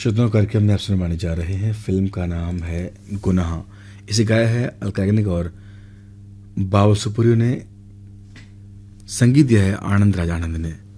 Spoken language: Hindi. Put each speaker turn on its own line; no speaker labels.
श्रोताओं कार्यक्रम में आप सुनवाने जा रहे हैं। फिल्म का नाम है गुनाह। इसे गाया है अलका याग्निक और बाबा सुपुरियो ने। संगीत दिया है आनंद राज आनंद ने।